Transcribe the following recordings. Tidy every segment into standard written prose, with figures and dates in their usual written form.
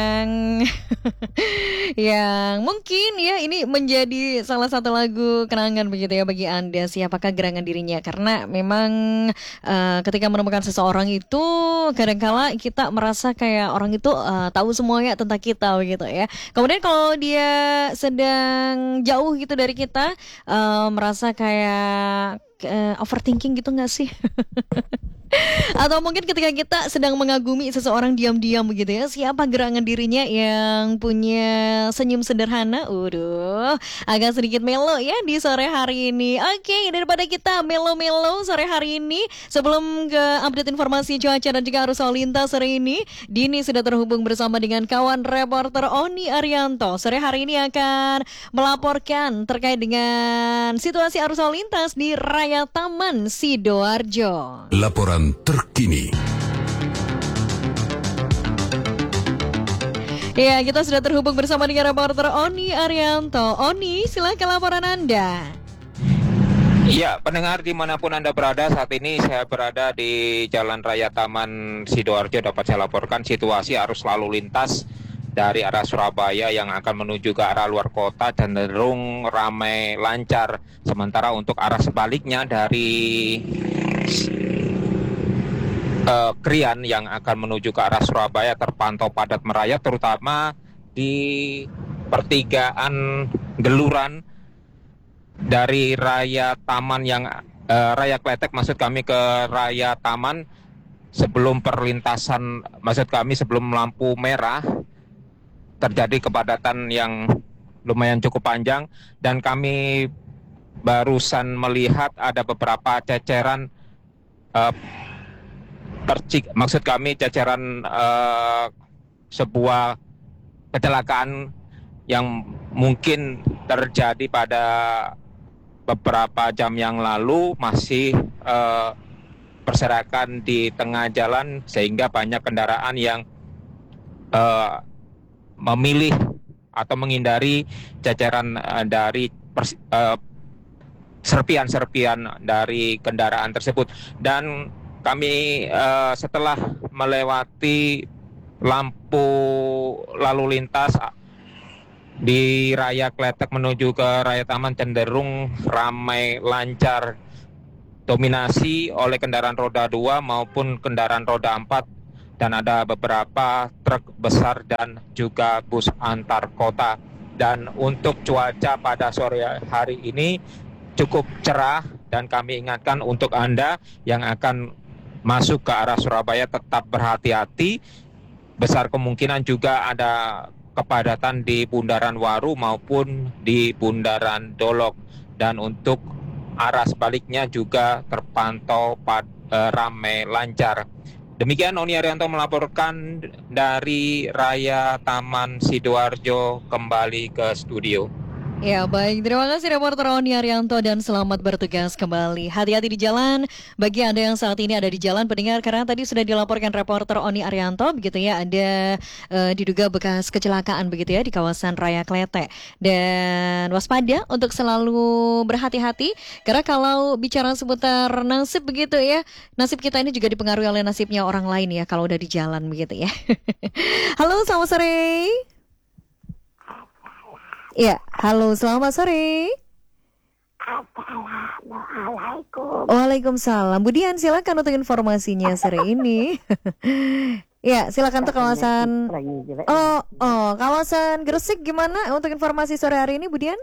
yang mungkin ya ini menjadi salah satu lagu kenangan begitu ya bagi Anda. Siapakah gerangan dirinya? Karena memang ketika menemukan seseorang itu kadangkala kita merasa kayak orang itu tahu semuanya tentang kita begitu ya. Kemudian kalau dia sedang jauh gitu dari kita, merasa kayak overthinking gitu nggak sih? Atau mungkin ketika kita sedang mengagumi seseorang diam-diam begitu ya, siapa gerangan dirinya yang punya senyum sederhana? Waduh, agak sedikit melo ya di sore hari ini. Oke, daripada kita melo-melo sore hari ini, sebelum ke update informasi cuaca dan juga arus lalu lintas sore ini, Dini sudah terhubung bersama dengan kawan reporter Oni Arianto. Sore hari ini akan melaporkan terkait dengan situasi arus lalu lintas di Raya Taman Sidoarjo. Laporan terkini. Ya, kita sudah terhubung bersama dengan reporter Oni Arianto. Oni, silakan laporan Anda. Ya, pendengar dimanapun Anda berada, saat ini saya berada di Jalan Raya Taman Sidoarjo. Dapat saya laporkan situasi arus lalu lintas dari arah Surabaya yang akan menuju ke arah luar kota cenderung ramai lancar. Sementara untuk arah sebaliknya dari Krian yang akan menuju ke arah Surabaya terpantau padat merayap, terutama di pertigaan Geluran dari Raya Taman Raya Kletek maksud kami ke Raya Taman sebelum perlintasan, maksud kami sebelum lampu merah terjadi kepadatan yang lumayan cukup panjang, dan kami barusan melihat ada beberapa ceceran maksud kami ceceran sebuah kecelakaan yang mungkin terjadi pada beberapa jam yang lalu, masih berserakan di tengah jalan sehingga banyak kendaraan yang memilih atau menghindari ceceran dari serpian-serpian dari kendaraan tersebut. Dan kami setelah melewati lampu lalu lintas di Raya Kletek menuju ke Raya Taman cenderung ramai lancar, dominasi oleh kendaraan roda 2 maupun kendaraan roda 4, dan ada beberapa truk besar dan juga bus antar kota. Dan untuk cuaca pada sore hari ini cukup cerah, dan kami ingatkan untuk Anda yang akan masuk ke arah Surabaya tetap berhati-hati. Besar kemungkinan juga ada kepadatan di Bundaran Waru maupun di Bundaran Dolok, dan untuk arah sebaliknya juga terpantau ramai lancar. Demikian Oni Arianto melaporkan dari Raya Taman Sidoarjo, kembali ke studio. Ya baik, terima kasih reporter Oni Arianto dan selamat bertugas kembali. Hati-hati di jalan bagi Anda yang saat ini ada di jalan pendengar, karena tadi sudah dilaporkan reporter Oni Arianto begitu ya, ada diduga bekas kecelakaan begitu ya di kawasan Raya Kletek. Dan waspada untuk selalu berhati-hati, karena kalau bicara seputar nasib begitu ya, nasib kita ini juga dipengaruhi oleh nasibnya orang lain ya kalau udah di jalan begitu ya. Halo, selamat sore. Ya, halo, selamat sore. Assalamualaikum. Waalaikumsalam. Bu Dian, silakan untuk informasinya sore ini. Ya, silakan untuk kawasan. Kawasan Gresik gimana untuk informasi sore hari ini, Bu Dian?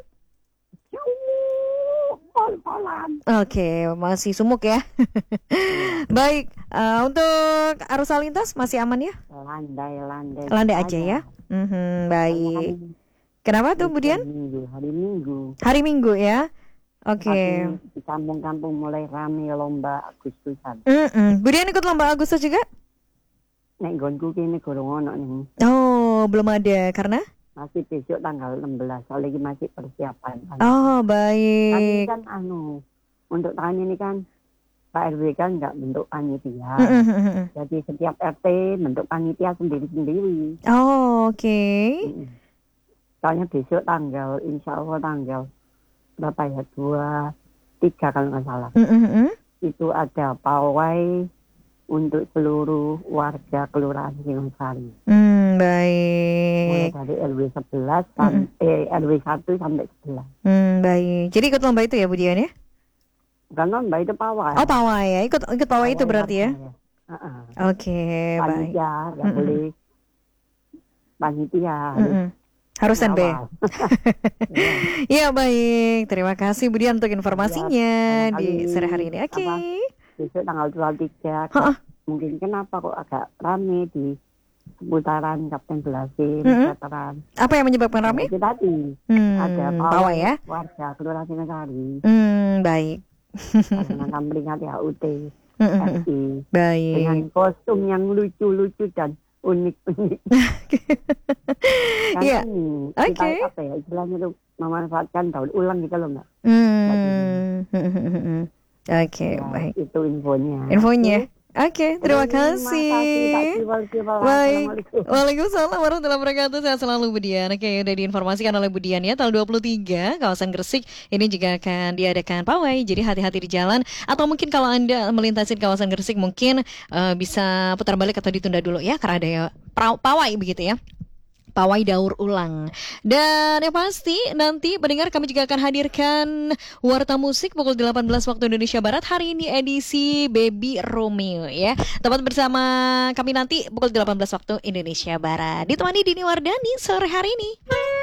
Oke, masih sumuk ya. Baik, untuk arus lalu lintas masih aman ya? Landai aja ya. Baik. Kenapa tuh, Bu Dian? Hari Minggu ya. Oke. Di kampung-kampung mulai rame lomba Agustusan. Bu Dian ikut lomba Agustus juga? Nek nggonku kene gorong ono nih. Oh, belum ada karena? Masih besok tanggal 16, soalnya ini masih persiapan. Oh, baik. Tapi kan untuk tahun ini kan Pak RW kan nggak bentuk panitia. Jadi setiap RT bentuk panitia sendiri-sendiri. Oh, oke. Soalnya besok insya Allah tanggal berapa ya, 23 kalau nggak salah. Itu ada pawai untuk seluruh warga Kelurahan Singosari. Hmm, Mulai baik. dari RW 11 sampai RW 1 sampai 11. Baik. Jadi ikut lomba itu ya Bu Dian ya? Bukan lomba itu pawai. Oh, pawai ya. Ikut pawai itu berarti ya? warga. Heeh. Oke, baik. Panitia nggak boleh. Panitia harus Harus standby. awal. Ya baik, terima kasih Bu Dian untuk informasinya Ya, di sore hari ini. Oke. Besok tanggal 23. Heeh. Mungkin kenapa kok agak rame di seputaran Kapten Belasin, veteran. Apa yang menyebabkan rame? Itu tadi ada pawai ya? warga Kelurahan Singasari Baik. karena memperingati HUT RI Baik. dengan kostum yang lucu-lucu dan unik-unik. Iya. Karena kita Oke. apa ya istilahnya itu memanfaatkan daun ulang gitu loh Mbak. Oke, Ya, baik. itu infonya. Infonya. Oke, terima Terima kasih. kasih. Baik. Assalamualaikum. Waalaikumsalam warahmatullahi wabarakatuh. Sehat selalu Bu Dian. Oke, udah diinformasikan oleh Bu Dian ya, tanggal 23 kawasan Gresik ini juga akan diadakan pawai. Jadi hati-hati di jalan, atau mungkin kalau Anda melintasi kawasan Gresik mungkin bisa putar balik atau ditunda dulu ya, karena ada ya pawai begitu ya. Pawai daur ulang. Dan yang pasti nanti pendengar kami juga akan hadirkan Warta Musik pukul 18 waktu Indonesia Barat. Hari ini edisi Baby Romeo ya. Tepat bersama kami nanti pukul 18 waktu Indonesia Barat. Ditemani Dini Wardani sore hari ini.